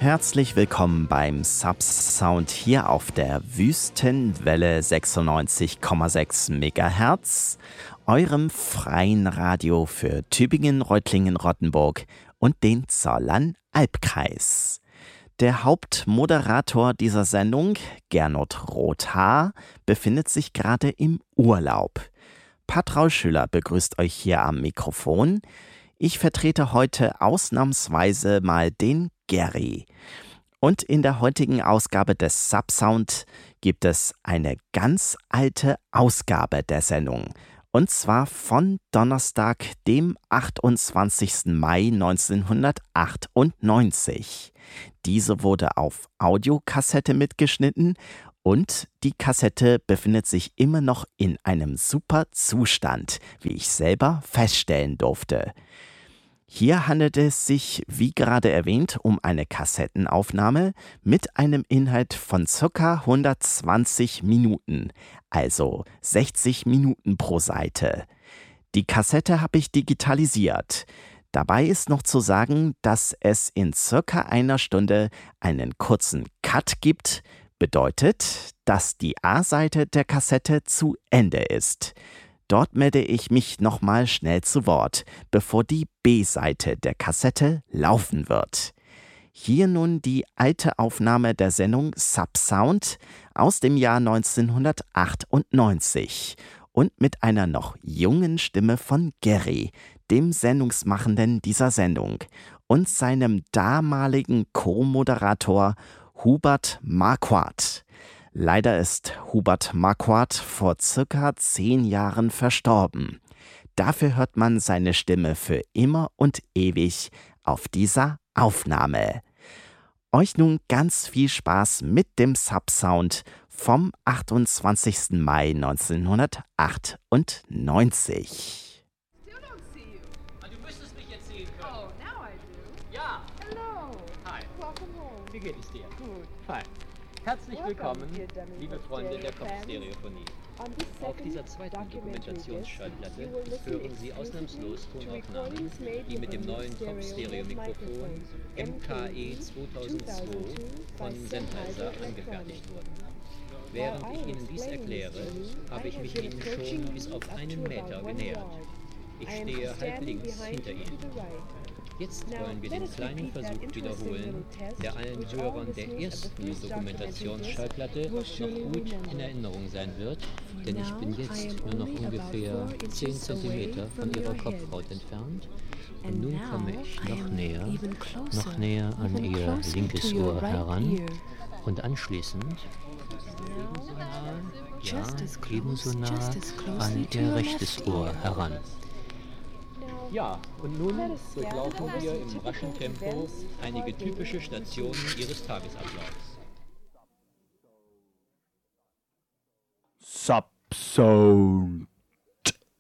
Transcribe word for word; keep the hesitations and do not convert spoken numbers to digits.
Herzlich willkommen beim Subsound hier auf der Wüstenwelle sechsundneunzig Komma sechs Megahertz, eurem freien Radio für Tübingen, Reutlingen, Rottenburg und den Zollern-Albkreis. Der Hauptmoderator dieser Sendung, Gernot Rothaar, befindet sich gerade im Urlaub. Patraul Schüller begrüßt euch hier am Mikrofon. Ich vertrete heute ausnahmsweise mal den Gary. Und in der heutigen Ausgabe des Subsound gibt es eine ganz alte Ausgabe der Sendung. Und zwar von Donnerstag, dem achtundzwanzigsten Mai neunzehnhundertachtundneunzig. Diese wurde auf Audiokassette mitgeschnitten und die Kassette befindet sich immer noch in einem super Zustand, wie ich selber feststellen durfte. Hier handelt es sich, wie gerade erwähnt, um eine Kassettenaufnahme mit einem Inhalt von ca. hundertzwanzig Minuten, also sechzig Minuten pro Seite. Die Kassette habe ich digitalisiert. Dabei ist noch zu sagen, dass es in ca. einer Stunde einen kurzen Cut gibt, bedeutet, dass die A-Seite der Kassette zu Ende ist. Dort melde ich mich nochmal schnell zu Wort, bevor die B-Seite der Kassette laufen wird. Hier nun die alte Aufnahme der Sendung Subsound aus dem Jahr neunzehnhundertachtundneunzig und mit einer noch jungen Stimme von Gary, dem Sendungsmachenden dieser Sendung, und seinem damaligen Co-Moderator Hubert Marquardt. Leider ist Hubert Marquardt vor circa zehn Jahren verstorben. Dafür hört man seine Stimme für immer und ewig auf dieser Aufnahme. Euch nun ganz viel Spaß mit dem Subsound vom achtundzwanzigsten Mai neunzehnhundertachtundneunzig. Du müsstest mich jetzt sehen können. Oh, now I do. Ja. Hello. Hi. Welcome home. Wie geht es dir? Gut. Hi. Herzlich willkommen, liebe Freunde der Kopfstereophonie. Auf dieser zweiten Dokumentationsschallplatte hören Sie ausnahmslos Tonaufnahmen, die mit dem neuen Kopfstereo-Mikrofon M K E zweitausendzwei von Sennheiser angefertigt wurden. Während ich Ihnen dies erkläre, habe ich mich Ihnen schon bis auf einen Meter genähert. Ich stehe halb links hinter Ihnen. Jetzt wollen wir den kleinen Versuch wiederholen, der allen Hörern der ersten Dokumentationsschallplatte noch gut in Erinnerung sein wird, denn ich bin jetzt nur noch ungefähr zehn Zentimeter von ihrer Kopfhaut entfernt. Und nun komme ich noch näher, noch näher an ihr linkes Ohr heran und anschließend ebenso nah, ja, ebenso nah an ihr rechtes Ohr heran. Ja, und nun durchlaufen wir im raschen Tempo einige typische Stationen Ihres Tagesablaufs. Subsound.